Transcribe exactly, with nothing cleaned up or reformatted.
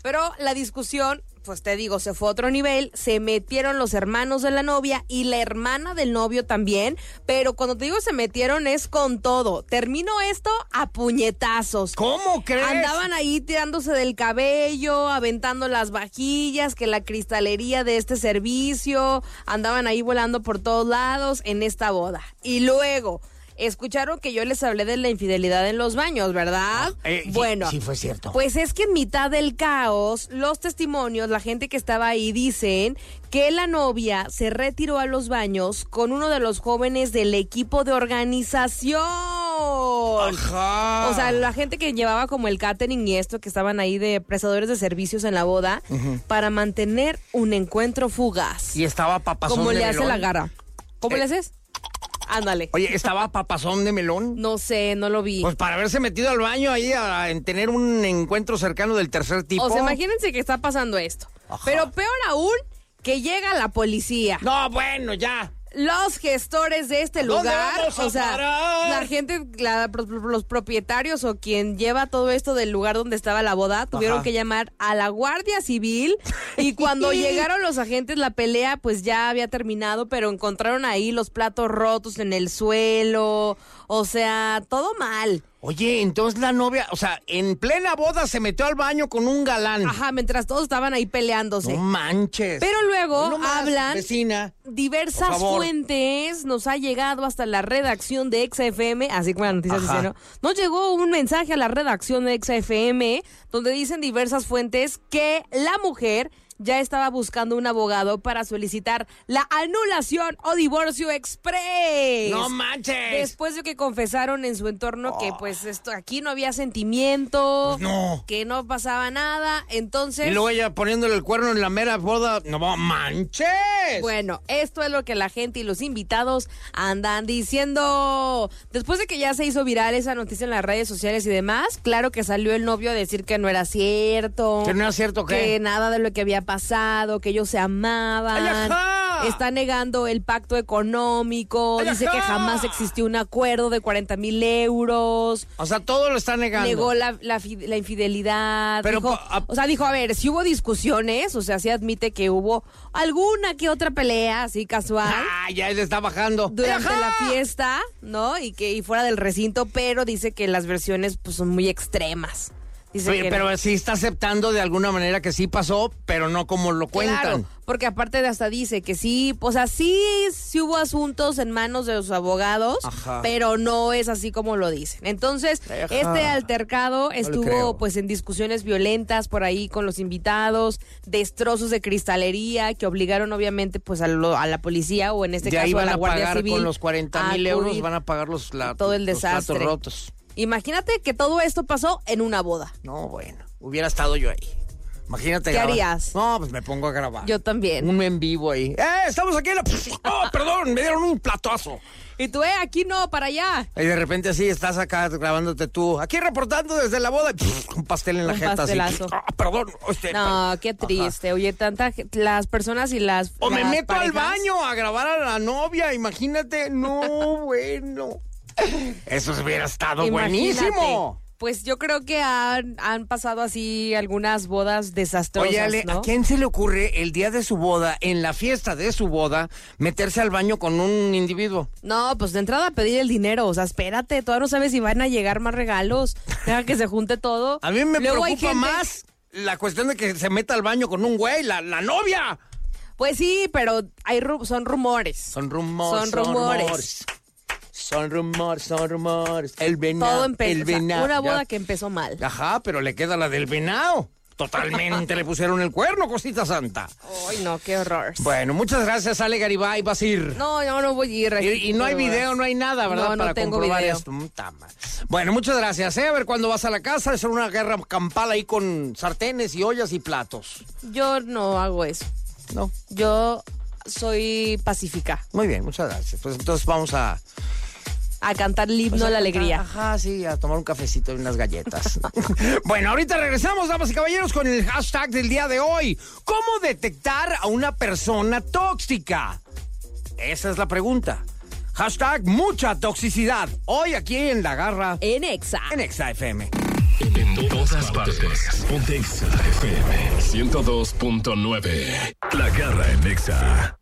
Pero la discusión, pues te digo, se fue a otro nivel, se metieron los hermanos de la novia y la hermana del novio también, pero cuando te digo se metieron es con todo. Terminó esto a puñetazos. ¿Cómo crees? Andaban ahí tirándose del cabello, aventando las vajillas, que la cristalería de este servicio, andaban ahí volando por todos lados en esta boda. Y luego... escucharon que yo les hablé de la infidelidad en los baños, ¿verdad? Eh, bueno, sí, sí fue cierto. Pues es que en mitad del caos, los testimonios, la gente que estaba ahí dicen que la novia se retiró a los baños con uno de los jóvenes del equipo de organización. Ajá. O sea, la gente que llevaba como el catering y esto, que estaban ahí de prestadores de servicios en la boda, uh-huh. para mantener un encuentro fugaz. Y estaba papazón Como de le melón. hace la garra. ¿Cómo eh. le haces? Ándale. Oye, ¿estaba papazón de melón? No sé, no lo vi. Pues para haberse metido al baño ahí a, a tener un encuentro cercano del tercer tipo. O sea, imagínense que está pasando esto. Ajá. Pero peor aún, que llega la policía. No, bueno, ya. Los gestores de este lugar, o sea, parar? la gente, la, los propietarios o quien lleva todo esto del lugar donde estaba la boda, tuvieron Ajá. que llamar a la Guardia Civil y cuando llegaron los agentes, la pelea pues ya había terminado, pero encontraron ahí los platos rotos en el suelo, o sea, todo mal. Oye, entonces la novia, o sea, en plena boda se metió al baño con un galán. Ajá, mientras todos estaban ahí peleándose. No manches. Pero luego no más, hablan vecina, diversas fuentes, nos ha llegado hasta la redacción de Exa F M, así como la noticia dice, ¿no? Nos llegó un mensaje a la redacción de Exa F M donde dicen diversas fuentes que la mujer ya estaba buscando un abogado para solicitar la anulación o divorcio express. ¡No manches! Después de que confesaron en su entorno oh. que pues esto aquí no había sentimiento, pues no. que no pasaba nada, entonces... Y luego ella poniéndole el cuerno en la mera boda, ¡no manches! Bueno, esto es lo que la gente y los invitados andan diciendo. Después de que ya se hizo viral esa noticia en las redes sociales y demás, claro que salió el novio a decir que no era cierto. ¿Que no era cierto qué? Que nada de lo que había pasado, que ellos se amaban. ¡Ay, ajá! Está negando el pacto económico. ¡Ay, dice ajá! que jamás existió un acuerdo de cuarenta mil euros. O sea, todo lo está negando. Negó la, la, la infidelidad. Pero, dijo, a... o sea, dijo, a ver, si hubo discusiones, o sea, sí admite que hubo alguna que otra pelea, así casual. Ah, ya él está bajando. Durante ¡Ajá! la fiesta, ¿no? Y que y fuera del recinto, pero dice que las versiones pues son muy extremas. Dice Oye, que pero no. sí está aceptando de alguna manera que sí pasó, pero no como lo cuentan. Claro, porque aparte de hasta dice que sí, o sea, sí, sí hubo asuntos en manos de los abogados, Ajá. pero no es así como lo dicen. Entonces, Ajá. este altercado no estuvo pues en discusiones violentas por ahí con los invitados, destrozos de cristalería que obligaron obviamente pues a, lo, a la policía o en este de caso ahí van a la a Guardia pagar Civil. Con los cuarenta mil euros van a pagar los, la, todo el los desastre. platos rotos. Imagínate que todo esto pasó en una boda. No, bueno, hubiera estado yo ahí. Imagínate. ¿Qué grabar. harías? No, pues me pongo a grabar. Yo también. Un en vivo ahí. ¡Eh, estamos aquí en la... ¡Oh, perdón! Me dieron un platazo. Y tú, eh, aquí no, para allá. Y de repente así estás acá grabándote tú. Aquí reportando desde la boda. Un pastel en la un jeta pastelazo. así. ¡Ah, perdón! Este, no, qué triste. Ajá. Oye, tanta las personas y las O las me meto parejas. al baño a grabar a la novia. Imagínate. No, bueno. Eso hubiera estado Imagínate. buenísimo. Pues yo creo que han, han pasado así algunas bodas desastrosas, Oye, Ale, ¿no? ¿a quién se le ocurre el día de su boda, en la fiesta de su boda, meterse al baño con un individuo? No, pues de entrada pedir el dinero, o sea, espérate, todavía no sabes si van a llegar más regalos, deja que se junte todo. A mí me Luego hay preocupa gente... más la cuestión de que se meta al baño con un güey, la, la novia. Pues sí, pero hay ru- son rumores. Son rumores. Son rumores. Son rumores, son rumores. El venado. Todo empezó, el venado. o sea, una boda ya. que empezó mal. Ajá, pero le queda la del venado. Totalmente le pusieron el cuerno, cosita santa. Ay, no, qué horror. Bueno, muchas gracias, Ale Garibay. Vas a ir. No, yo no voy a ir. Y, y no hay video, no hay nada, ¿verdad? No, no Para tengo comprobar video. esto. Bueno, muchas gracias. ¿eh? A ver cuándo vas a la casa. Es una guerra campal ahí con sartenes y ollas y platos. Yo no hago eso. No. Yo soy pacífica. Muy bien, muchas gracias. Pues entonces vamos a... A cantar el himno pues a de la cantar, alegría. Ajá, sí, a tomar un cafecito y unas galletas. Bueno, ahorita regresamos, damas y caballeros, con el hashtag del día de hoy. ¿Cómo detectar a una persona tóxica? Esa es la pregunta. Hashtag mucha toxicidad. Hoy aquí en La Garra. En Exa. En Exa F M. En todas partes. Ponte Exa F M ciento dos punto nueve. La Garra en Exa.